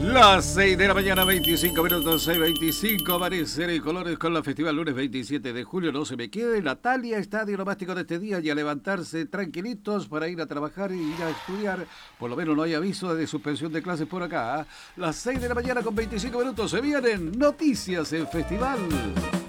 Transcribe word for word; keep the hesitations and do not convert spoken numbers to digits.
Las seis de la mañana, veinticinco minutos, seis veinticinco, amanecer en colores con la festival lunes veintisiete de julio. No se me quede, Natalia está de nomástico de este día y a levantarse tranquilitos para ir a trabajar y ir a estudiar. Por lo menos no hay aviso de suspensión de clases por acá. Las seis de la mañana con veinticinco minutos, se vienen noticias en festival.